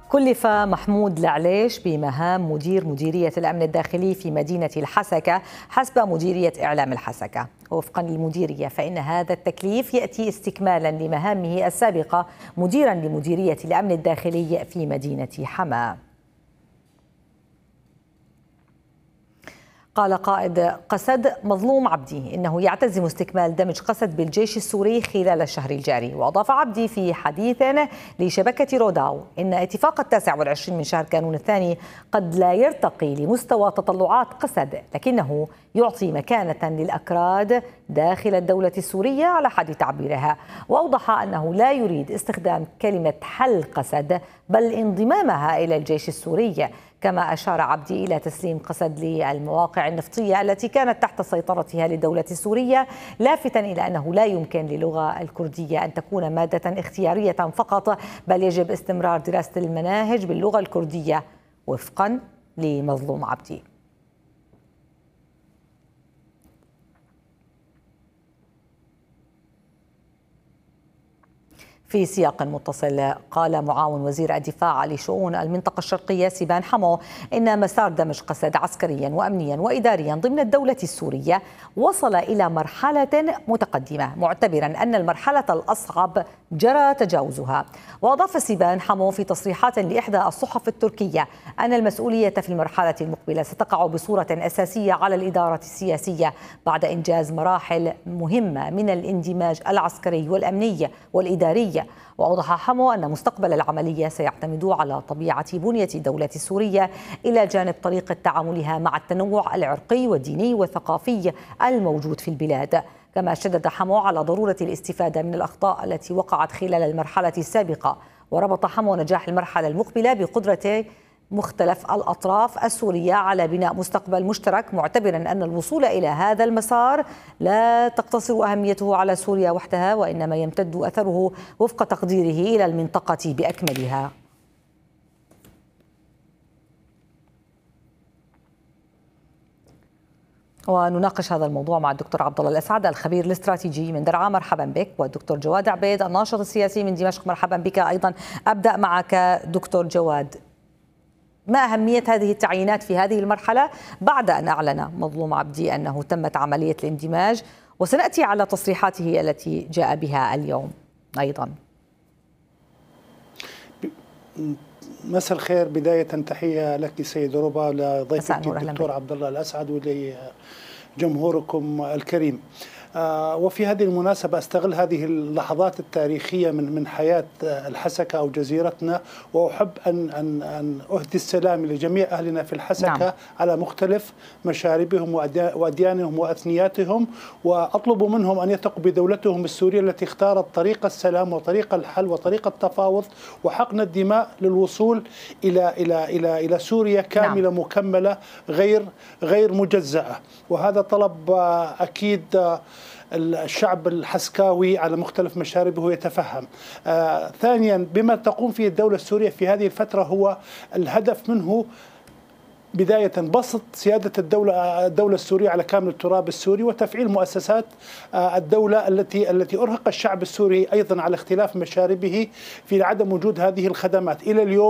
كلف محمود العليش بمهام مديرية الأمن الداخلي في مدينة الحسكة حسب مديرية إعلام الحسكة. وفقا للمديرية فإن هذا التكليف يأتي استكمالا لمهامه السابقة مديرا لمديرية الأمن الداخلي في مدينة حماة. قال قائد قسد مظلوم عبدي إنه يعتزم استكمال دمج قسد بالجيش السوري خلال الشهر الجاري. وأضاف عبدي في حديث لشبكة روداو إن اتفاق 29 من شهر كانون الثاني قد لا يرتقي لمستوى تطلعات قسد، لكنه يعطي مكانة للأكراد داخل الدولة السورية على حد تعبيرها. وأوضح أنه لا يريد استخدام كلمة حل قسد بل انضمامها إلى الجيش السوري. كما أشار عبدي إلى تسليم قسد للمواقع النفطية التي كانت تحت سيطرتها للدولة السورية، لافتا إلى أنه لا يمكن للغة الكردية أن تكون مادة اختيارية فقط، بل يجب استمرار دراسة المناهج باللغة الكردية وفقا لمظلوم عبدي. في سياق متصل، قال معاون وزير الدفاع لشؤون المنطقة الشرقية سيبان حمو إن مسار دمج قسد عسكريا وأمنيا وإداريا ضمن الدولة السورية وصل إلى مرحلة متقدمة، معتبرا أن المرحلة الأصعب جرى تجاوزها. وأضاف سيبان حمو في تصريحات لإحدى الصحف التركية أن المسؤولية في المرحلة المقبلة ستقع بصورة أساسية على الإدارة السياسية بعد إنجاز مراحل مهمة من الاندماج العسكري والأمني والإداري. وأوضح حمو أن مستقبل العملية سيعتمد على طبيعة بنية الدولة السورية إلى جانب طريقة تعاملها مع التنوع العرقي والديني والثقافي الموجود في البلاد. كما شدد حمو على ضرورة الاستفادة من الأخطاء التي وقعت خلال المرحلة السابقة. وربط حمو نجاح المرحلة المقبلة بقدرة مختلف الأطراف السورية على بناء مستقبل مشترك، معتبرا أن الوصول إلى هذا المسار لا تقتصر أهميته على سوريا وحدها، وإنما يمتد أثره وفق تقديره إلى المنطقة بأكملها. ونناقش هذا الموضوع مع الدكتور عبد الله الأسعد الخبير الاستراتيجي من درعا، مرحبا بك، والدكتور جواد عبيد الناشط السياسي من دمشق، مرحبا بك أيضا. أبدأ معك دكتور جواد، ما أهمية هذه التعيينات في هذه المرحلة بعد أن أعلن مظلوم عبدي أنه تمت عملية الاندماج، وسنأتي على تصريحاته التي جاء بها اليوم أيضا. مساء الخير، بداية تحية لك سيد ربا، لضيفك الدكتور عبد الله الأسعد ولجمهوركم الكريم. وفي هذه المناسبة أستغل هذه اللحظات التاريخية من حياة الحسكة أو جزيرتنا، وأحب أن أهدي السلام لجميع أهلنا في الحسكة. نعم. على مختلف مشاربهم وأديانهم وأثنياتهم، وأطلب منهم أن يثقوا بدولتهم السورية التي اختارت طريق السلام وطريق الحل وطريق التفاوض وحقن الدماء للوصول إلى سوريا كاملة. نعم. مكملة غير مجزأة. وهذا طلب أكيد الشعب الحسكاوي على مختلف مشاربه يتفهم. ثانيا، بما تقوم فيه الدولة السورية في هذه الفترة هو الهدف منه بداية بسط سيادة الدولة السورية على كامل التراب السوري، وتفعيل مؤسسات الدولة التي أرهق الشعب السوري أيضا على اختلاف مشاربه في عدم وجود هذه الخدمات. إلى اليوم